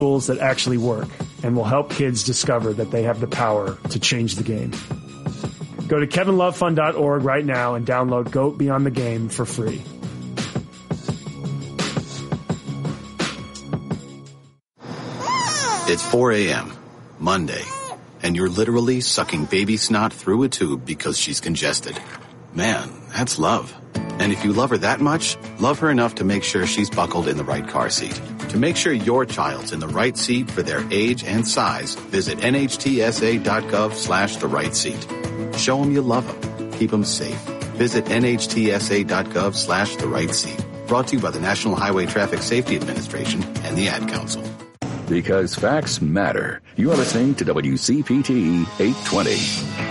tools that actually work and will help kids discover that they have the power to change the game. Go to kevinlovefund.org right now and download Goat Beyond the Game for free. It's 4 a.m., Monday, and you're literally sucking baby snot through a tube because she's congested. Man, that's love. And if you love her that much, love her enough to make sure she's buckled in the right car seat. To make sure your child's in the right seat for their age and size, visit nhtsa.gov/the right seat. Show them you love them. Keep them safe. Visit nhtsa.gov/the right seat. Brought to you by the National Highway Traffic Safety Administration and the Ad Council. Because facts matter. You are listening to WCPT 820.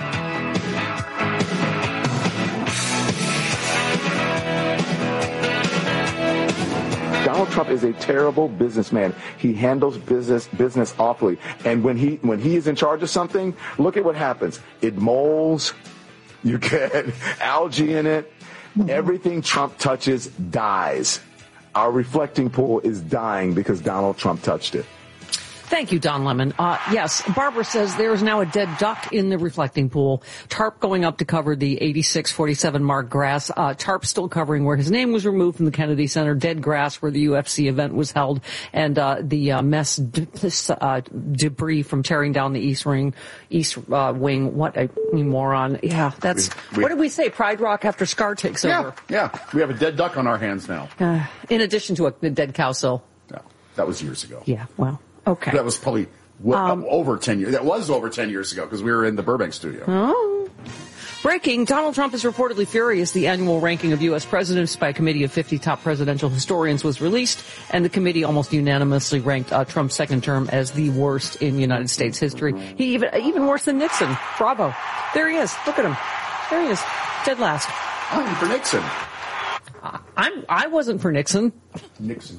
Donald Trump is a terrible businessman. He handles business awfully. And when he is in charge of something, look at what happens. It molds. You get algae in it. Everything Trump touches dies. Our reflecting pool is dying because Donald Trump touched it. Thank you, Don Lemon. Yes, Barbara says there is now a dead duck in the reflecting pool. Tarp going up to cover the 86-47 mark grass. Tarp still covering where his name was removed from the Kennedy Center. Dead grass where the UFC event was held. And the mess debris from tearing down the East Wing. What a moron. Yeah, that's... what did we say? Pride Rock after Scar takes over. Yeah, we have a dead duck on our hands now. In addition to a dead cow still. No, that was years ago. Yeah, well... Okay. That was probably over 10 years. That was over 10 years ago because we were in the Burbank studio. Oh. Breaking, Donald Trump is reportedly furious. The annual ranking of U.S. presidents by a committee of 50 top presidential historians was released, and the committee almost unanimously ranked Trump's second term as the worst in United States history. He even worse than Nixon. Bravo. There he is. Look at him. There he is. Dead last. I'm for Nixon. I wasn't for Nixon. Nixon.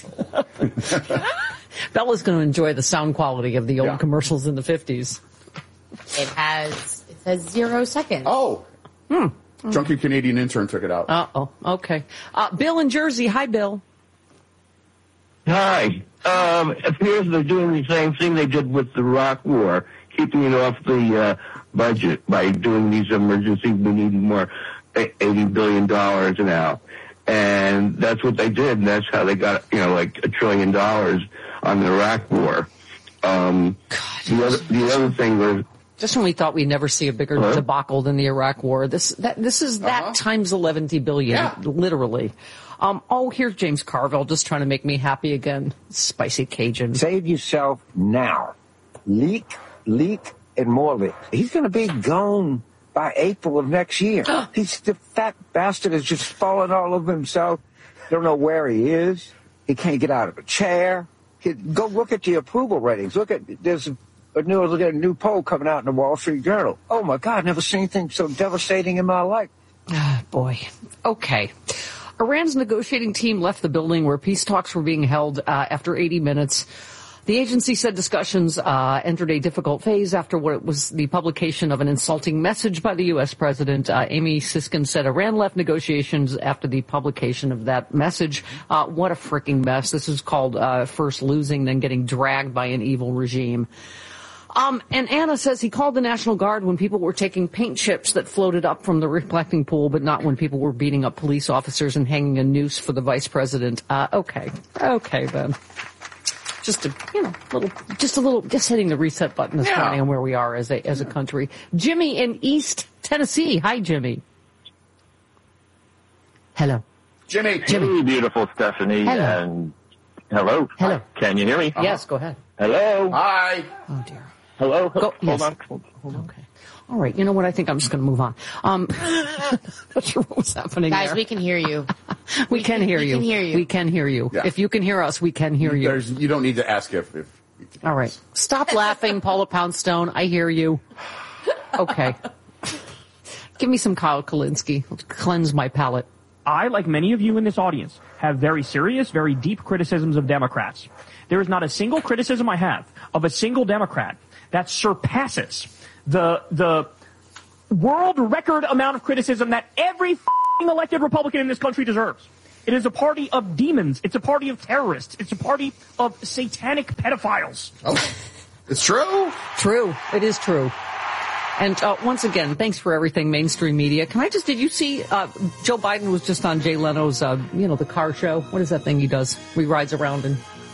Bella's going to enjoy the sound quality of the old commercials in the 50s. It says 0 seconds. Oh. Drunky Canadian intern took it out. Uh-oh. Okay. Bill in Jersey. Hi, Bill. Hi. It appears they're doing the same thing they did with the Iraq War, keeping it off the budget by doing these emergency. We need more $80 billion now. And that's what they did, and that's how they got, like $1 trillion on the Iraq War. The other thing was... Just when we thought we'd never see a bigger debacle than the Iraq War, this is that times 11 billion, literally. Here's James Carville just trying to make me happy again. Spicy Cajun. Save yourself now. Leak, and more leak. He's going to be gone by April of next year. The fat bastard has just fallen all over himself. Don't know where he is. He can't get out of a chair. Go look at the approval ratings. There's a new poll coming out in the Wall Street Journal. Oh my God, never seen anything so devastating in my life. Boy. Okay. Iran's negotiating team left the building where peace talks were being held after 80 minutes. The agency said discussions entered a difficult phase after what was the publication of an insulting message by the U.S. president. Amy Siskin said Iran left negotiations after the publication of that message. What a freaking mess. This is called first losing, then getting dragged by an evil regime. And Anna says he called the National Guard when people were taking paint chips that floated up from the reflecting pool, but not when people were beating up police officers and hanging a noose for the vice president. Okay then. Just hitting the reset button this morning on where we are as a country. Jimmy in East Tennessee. Hi, Jimmy. Hello. Jimmy. Hey, beautiful Stephanie. Hello. And hello. Hello. Can you hear me? Yes, go ahead. Hello. Hi. Oh, dear. Hello. Hold on. Okay. All right. You know what? I think I'm just going to move on. Not sure what was happening Guys, there. we can hear you. We can hear you. We can hear you. Yeah. If you can hear us, we can hear you. You don't need to ask if you can All right. us. Stop laughing, Paula Poundstone. I hear you. Okay. Give me some Kyle Kalinske. Cleanse my palate. I, like many of you in this audience, have very serious, very deep criticisms of Democrats. There is not a single criticism I have of a single Democrat that surpasses the world record amount of criticism that every elected Republican in this country deserves. It is a party of demons. It's a party of terrorists. It's a party of satanic pedophiles. Oh, it's true? True. It is true. And once again, thanks for everything, mainstream media. Did you see Joe Biden was just on Jay Leno's, the car show? What is that thing he does? Where he rides around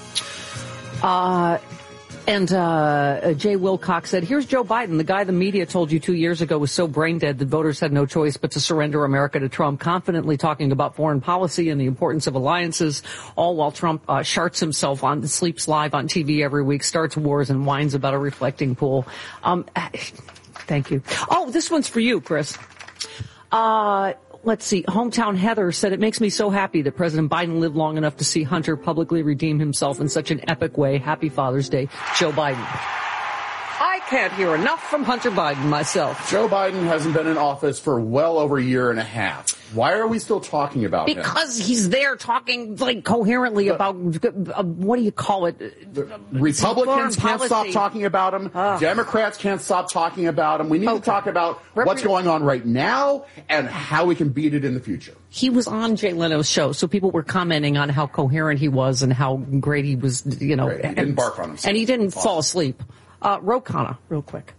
and Jay Wilcox said, here's Joe Biden, the guy the media told you 2 years ago was so brain dead that voters had no choice but to surrender America to Trump, confidently talking about foreign policy and the importance of alliances, all while Trump sharts himself sleeps live on TV every week, starts wars, and whines about a reflecting pool. Thank you. Oh, this one's for you, Chris. Let's see. Hometown Heather said, it makes me so happy that President Biden lived long enough to see Hunter publicly redeem himself in such an epic way. Happy Father's Day, Joe Biden. I can't hear enough from Hunter Biden myself. Joe Biden hasn't been in office for well over a year and a half. Why are we still talking about him? Because he's there talking coherently about, what do you call it? Republicans can't stop talking about him. Democrats can't stop talking about him. We need to talk about what's going on right now and how we can beat it in the future. He was on Jay Leno's show, so people were commenting on how coherent he was and how great he was, Right. He didn't bark on himself. And he didn't fall asleep. Ro Khanna, real quick.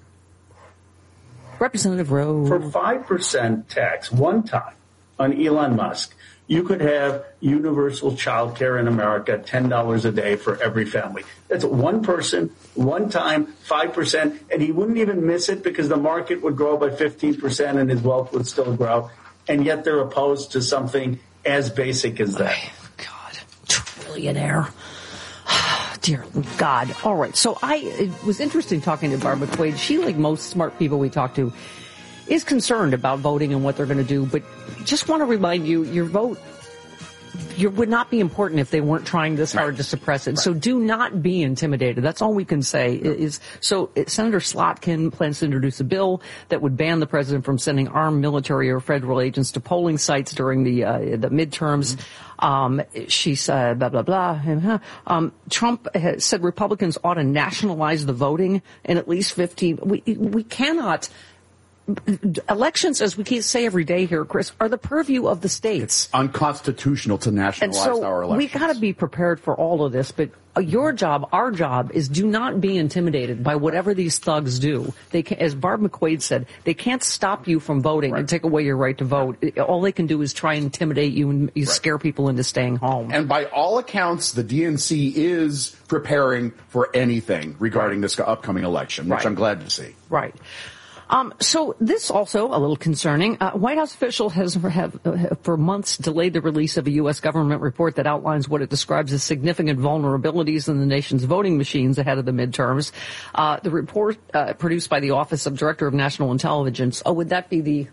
Representative Rowe. For 5% tax one time on Elon Musk, you could have universal child care in America, $10 a day for every family. That's one person, one time, 5%, and he wouldn't even miss it because the market would grow by 15% and his wealth would still grow. And yet they're opposed to something as basic as that. God, trillionaire. Dear God. All right. So it was interesting talking to Barbara McQuaid. She, like most smart people we talk to, is concerned about voting and what they're going to do. But just want to remind you, your vote would not be important if they weren't trying this hard to suppress it. Right. So do not be intimidated. That's all we can say. Senator Slotkin plans to introduce a bill that would ban the president from sending armed military or federal agents to polling sites during the midterms. She said, blah, blah, blah. Trump has said Republicans ought to nationalize the voting in at least 15. We cannot. Elections, as we keep say every day here, Chris, are the purview of the states. It's unconstitutional to nationalize our elections. We got to be prepared for all of this, but your job, our job, is do not be intimidated by whatever these thugs do. They can, as Barb McQuaid said, they can't stop you from voting and take away your right to vote. All they can do is try and intimidate you and scare people into staying home. And by all accounts, the DNC is preparing for anything regarding this upcoming election, which I'm glad to see. Right. So this also a little concerning. White House officials have for months delayed the release of a U.S. government report that outlines what it describes as significant vulnerabilities in the nation's voting machines ahead of the midterms. The report produced by the Office of Director of National Intelligence, would that be the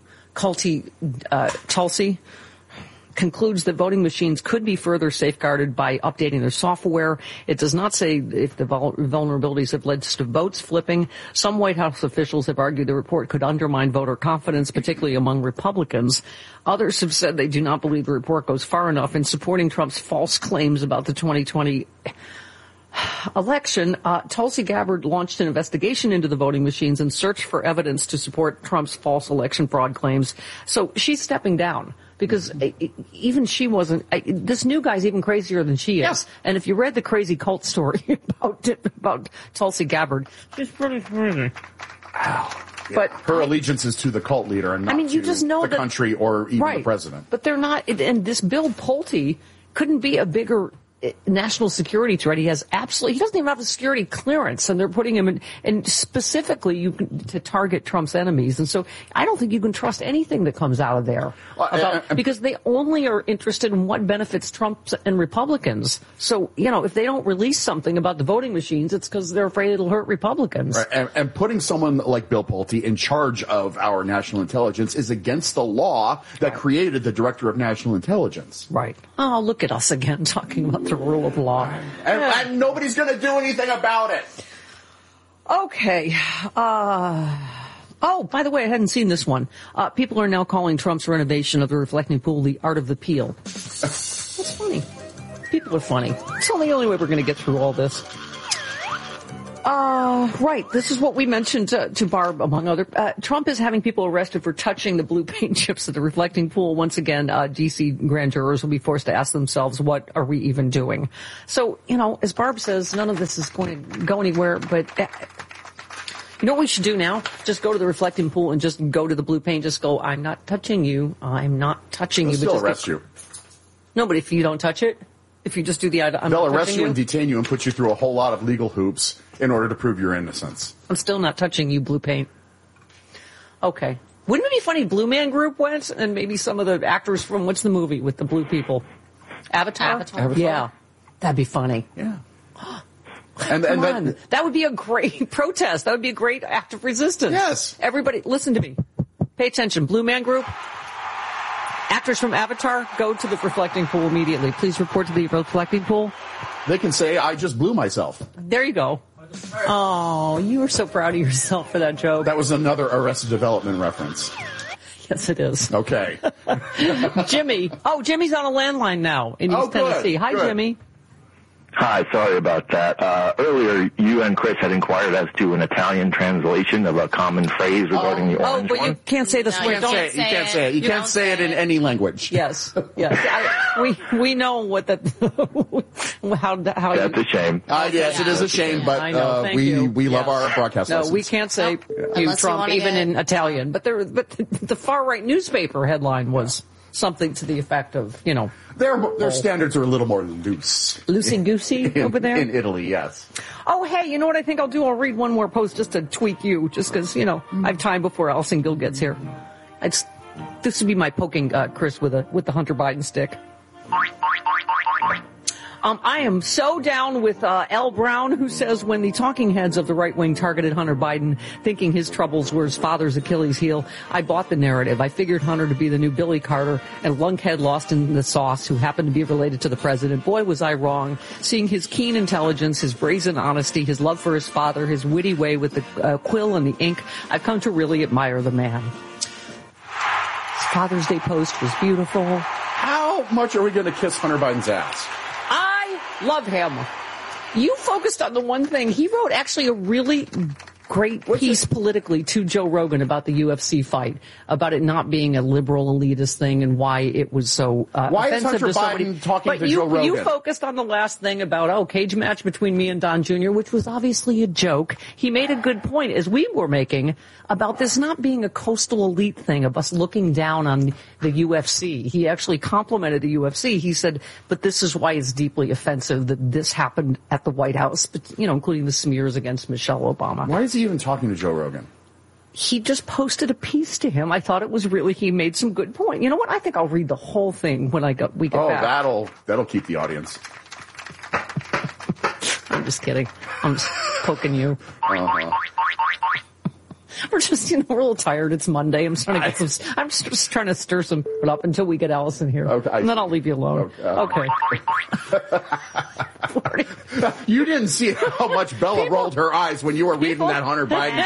Tulsi? Concludes that voting machines could be further safeguarded by updating their software. It does not say if the vulnerabilities have led to votes flipping. Some White House officials have argued the report could undermine voter confidence, particularly among Republicans. Others have said they do not believe the report goes far enough in supporting Trump's false claims about the 2020 election. Tulsi Gabbard launched an investigation into the voting machines and searched for evidence to support Trump's false election fraud claims. So she's stepping down. Because even she wasn't, this new guy's even crazier than she is. Yes. And if you read the crazy cult story about Tulsi Gabbard, she's pretty crazy. Wow. But her allegiance is to the cult leader and not you just know the country or even the president. But they're not, and this Bill Pulte couldn't be a bigger national security threat. He doesn't even have a security clearance, and they're putting him in, and specifically to target Trump's enemies. And so I don't think you can trust anything that comes out of there because they only are interested in what benefits Trump and Republicans. So, if they don't release something about the voting machines, it's because they're afraid it'll hurt Republicans. Right. And putting someone like Bill Pulte in charge of our national intelligence is against the law that created the Director of National Intelligence. Right. Oh, look at us again talking about the rule of law. And nobody's going to do anything about it. Okay. By the way, I hadn't seen this one. People are now calling Trump's renovation of the reflecting pool the art of the peel. That's funny. People are funny. It's the only way we're going to get through all this. Right. This is what we mentioned to Barb, among other. Trump is having people arrested for touching the blue paint chips at the reflecting pool. Once again, D.C. grand jurors will be forced to ask themselves, what are we even doing? So, as Barb says, none of this is going to go anywhere, but you know what we should do now? Just go to the reflecting pool and just go to the blue paint. Just go, I'm not touching you. I'm not touching you. They'll still arrest you. No, but if you don't touch it, if you just do the I'm they'll not arrest you you and detain you and put you through a whole lot of legal hoops in order to prove your innocence. I'm still not touching you, blue paint. Okay. Wouldn't it be funny Blue Man Group went and maybe some of the actors from, what's the movie with the blue people? Avatar? Yeah. That'd be funny. Yeah. And then that would be a great protest. That would be a great act of resistance. Yes. Everybody, listen to me. Pay attention. Blue Man Group. Actors from Avatar, go to the reflecting pool immediately. Please report to the reflecting pool. They can say, I just blew myself. There you go. Oh, you were so proud of yourself for that joke. That was another Arrested Development reference. Yes, it is. Okay. Jimmy. Oh, Jimmy's on a landline now in East Tennessee. Hi, good. Jimmy. Hi, sorry about that. Earlier, you and Chris had inquired as to an Italian translation of a common phrase regarding the orange but one. You can't say the swear. You can't say it. You can't say it in any language. Yes, yes. we know what that. how. That's a shame. Yes, it is a shame, but we love our broadcast lessons. No, we can't say you Trump even in Italian. But the far right newspaper headline was something to the effect of, Their standards are a little more loose. Loosey-goosey over there? In Italy, yes. Oh, hey, you know what I think I'll do? I'll read one more post just to tweak you, just because, I have time before Allison Gill gets here. This would be my poking Chris with the Hunter Biden stick. I am so down with L. Brown, who says when the talking heads of the right wing targeted Hunter Biden, thinking his troubles were his father's Achilles heel, I bought the narrative. I figured Hunter to be the new Billy Carter, and lunkhead lost in the sauce who happened to be related to the president. Boy, was I wrong. Seeing his keen intelligence, his brazen honesty, his love for his father, his witty way with the quill and the ink, I've come to really admire the man. His Father's Day post was beautiful. How much are we going to kiss Hunter Biden's ass? Love him. You focused on the one thing. He wrote actually a really great piece politically to Joe Rogan about the UFC fight, about it not being a liberal elitist thing and why it was so why offensive is Hunter to Biden talking to Joe Rogan? You focused on the last thing about, cage match between me and Don Jr., which was obviously a joke. He made a good point, as we were making, about this not being a coastal elite thing, of us looking down on the UFC. He actually complimented the UFC. He said, but this is why it's deeply offensive that this happened at the White House, including the smears against Michelle Obama. Why is he even talking to Joe Rogan? He just posted a piece to him. I thought it was he made some good point. You know what? I think I'll read the whole thing when we get back. That'll keep the audience. I'm just kidding. I'm just poking you. Uh-huh. We're just, we're a little tired. It's Monday. I'm just trying to stir some up until we get Allison here. Okay. And then I'll leave you alone. Okay. You didn't see how much Bella rolled her eyes when you were reading that Hunter Biden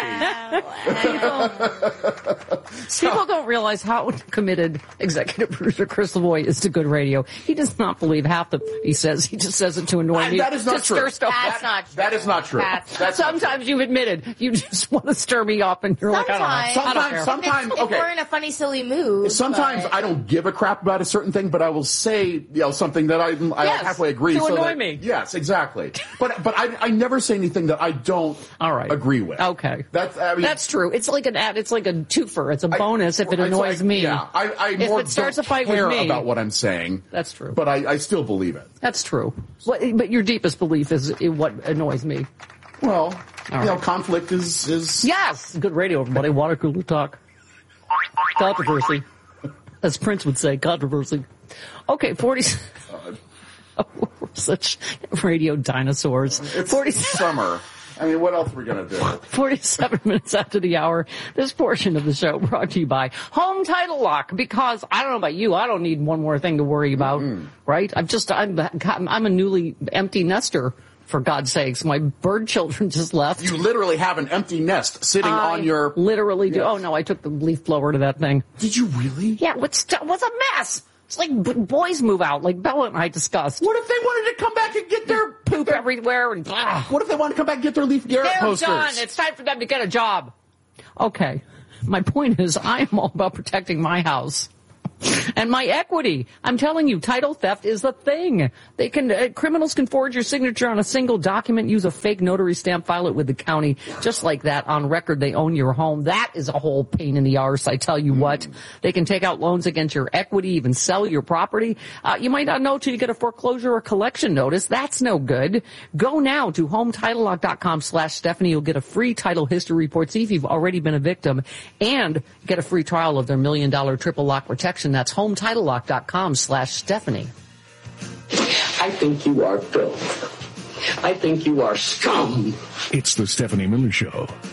piece. People don't realize how committed executive producer Chris Lavoie is to good radio. He does not believe half he says. He just says it to annoy me. That is not true. That is not true. Sometimes you've admitted you just want to stir me up. And you're sometimes, like, I don't care. Sometimes, if we're in a funny, silly mood. Sometimes I don't give a crap about a certain thing, but I will say, something that I halfway agree. To annoy me. Yes, exactly. But I never say anything that I don't agree with. Okay. That's true. It's like a twofer. It's a bonus if it annoys me. Yeah. I if more it starts don't a fight care with me, about what I'm saying. That's true. But I still believe it. That's true. But your deepest belief is what annoys me. Well, conflict is... Yes! Good radio, everybody. Water cooler talk. Controversy. As Prince would say, controversy. Okay, 40... Oh, we're such radio dinosaurs. It's summer. I mean, what else are we going to do? 47 minutes after the hour, this portion of the show brought to you by Home Title Lock, because I don't know about you, I don't need one more thing to worry about, right? I'm a newly empty nester. For God's sakes, my bird children just left. You literally have an empty nest sitting on your... literally do. Yes. Oh, no, I took the leaf blower to that thing. Did you really? Yeah, it was a mess. It's like boys move out, like Bella and I discussed. What if they wanted to come back and get their poop everywhere? And what if they wanted to come back and get their Leif Garrett posters? They're done. It's time for them to get a job. Okay. My point is, I am all about protecting my house and my equity. I'm telling you, title theft is the thing. They can criminals can forge your signature on a single document, use a fake notary stamp, file it with the county, just like that. On record, they own your home. That is a whole pain in the arse. I tell you what, they can take out loans against your equity, even sell your property. You might not know till you get a foreclosure or collection notice. That's no good. Go now to HometitleLock.com/Stephanie. You'll get a free title history report. See if you've already been a victim, and get a free trial of their $1 million triple lock protection. That's HometitleLock.com/Stephanie. I think you are filth. I think you are scum. It's the Stephanie Miller Show.